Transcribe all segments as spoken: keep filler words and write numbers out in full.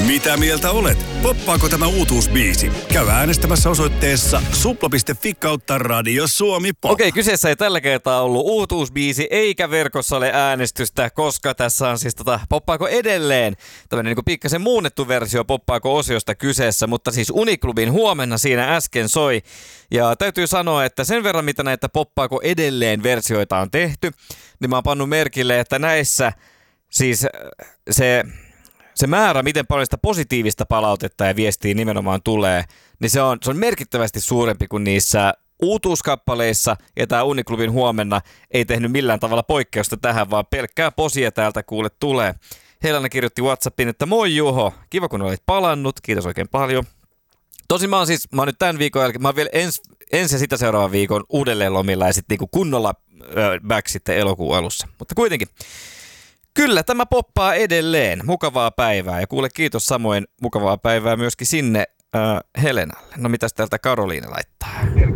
Mitä mieltä olet? Poppaako tämä uutuusbiisi? Käy äänestämässä osoitteessa supla piste fi kautta Radio Suomi Pop. Okei, kyseessä ei tällä kertaa ollut uutuusbiisi eikä verkossa ole äänestystä, koska tässä on siis tota Poppaako edelleen tämmöinen niin kuin pikkasen muunnettu versio Poppaako-osiosta kyseessä, mutta siis Uniklubin Huomenna siinä äsken soi. Ja täytyy sanoa, että sen verran mitä näitä Poppaako edelleen versioita on tehty, niin mä oon pannut merkille, että näissä siis se... Se määrä, miten paljon sitä positiivista palautetta ja viestiä nimenomaan tulee, niin se on, se on merkittävästi suurempi kuin niissä uutuuskappaleissa. Ja tämä Uniklubin Huomenna ei tehnyt millään tavalla poikkeusta tähän, vaan pelkkää posia täältä kuule tulee. Helena kirjoitti WhatsAppiin, että moi Juho, kiva kun olit palannut, kiitos oikein paljon. Tosin mä oon siis, mä oon nyt tämän viikon jälkeen, mä oon vielä ens, ensi ja sitä seuraavan viikon uudelleen lomilla ja sitten niinku kunnolla äh, back sitten elokuun alussa. Mutta kuitenkin. Kyllä, tämä poppaa edelleen. Mukavaa päivää. Ja kuule, kiitos samoin mukavaa päivää myöskin sinne äh, Helenalle. No mitäs täältä Karoliina laittaa?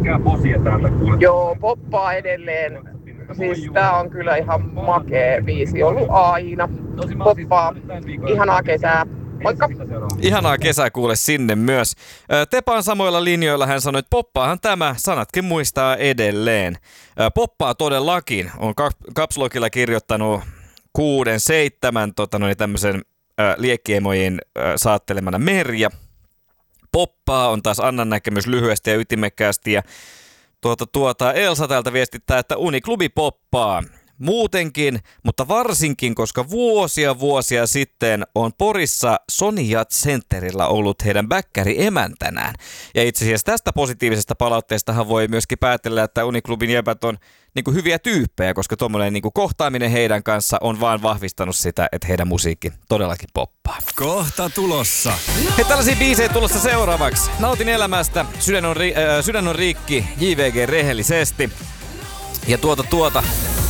Joo, poppaa edelleen. Siis tää on kyllä ihan makee biisi ollut aina. Poppaa. Ihanaa kesää. Moikka! Ihanaa kesää kuule sinne myös. Tepa on samoilla linjoilla. Hän sanoi, että poppaahan tämä. Sanatkin muistaa edelleen. Poppaa todellakin. On kapsulokilla kirjoittanut kuuden, seitsemän tota, no, tämmöisen äh, liekkiemojen äh, saattelemana Merja. Poppaa on taas Annan näkemys lyhyesti ja ytimekkäästi. Ja tuota, tuota, Elsa täältä viestittää, että Uniklubi poppaa. Muutenkin, mutta varsinkin, koska vuosia vuosia sitten on Porissa Sony Yacht Centerillä ollut heidän bäkkäri emäntänään. Ja itse asiassa tästä positiivisesta palautteestahan voi myöskin päätellä, että Uniklubin jäbät on niin kuin hyviä tyyppejä, koska tuommoinen niin kuin kohtaaminen heidän kanssa on vaan vahvistanut sitä, että heidän musiikki todellakin poppaa. Kohta tulossa. Hei, tällaisia biisejä tulossa seuraavaksi. Nautin elämästä, sydän on, ri- äh, sydän on rikki, J V G rehellisesti. Ja tuota tuota...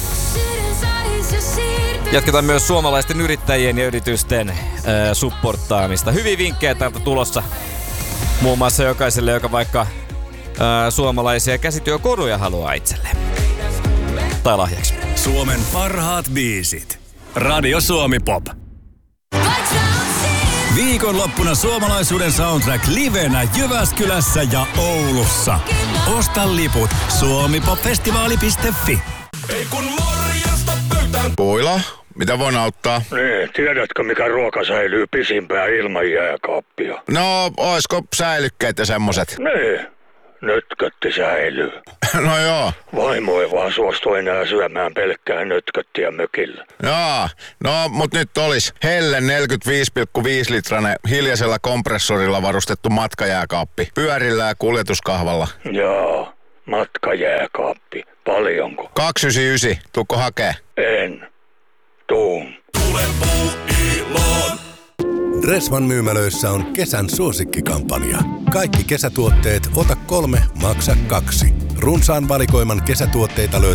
Jatketaan myös suomalaisten yrittäjien ja yritysten äh, supporttaamista. Hyviä vinkkejä täältä tulossa. Muun muassa jokaiselle, joka vaikka äh, suomalaisia käsityökoruja haluaa itselleen. Tai lahjaksi. Suomen parhaat biisit. Radio Suomi Pop. Viikonloppuna suomalaisuuden soundtrack livenä Jyväskylässä ja Oulussa. Osta liput suomipopfestivaali piste fi. Ei kun morjesta pöytään. Puila, mitä voin auttaa? Niin, tiedätkö mikä ruoka säilyy pisimpään ilman jääkaappia? No, oisko säilykkeet ja semmoset? Niin, nötkötti säilyy. No joo. Vaimo ei vaan suostu enää syömään pelkkää nötköttiä mökillä. Joo, no mut nyt olis Helle neljäkymmentäviisi pilkku viisi litrainen hiljaisella kompressorilla varustettu matkajääkaappi. Pyörillä ja kuljetuskahvalla. Joo, matkajääkaappi. Paljonko? kaksisataayhdeksänkymmentäyhdeksän. Tuukko hakee? En. Tuun. Tule Puuiloon. Dressman myymälöissä on kesän suosikkikampanja. Kaikki kesätuotteet ota kolme, maksa kaksi. Runsaan valikoiman kesätuotteita löydät